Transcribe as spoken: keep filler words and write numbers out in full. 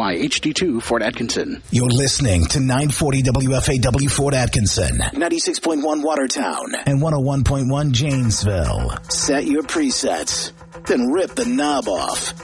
Y H D two Fort Atkinson. You're listening to nine forty W F A W Fort Atkinson, ninety-six point one Watertown, and one oh one point one Janesville. Set your presets, then rip the knob off.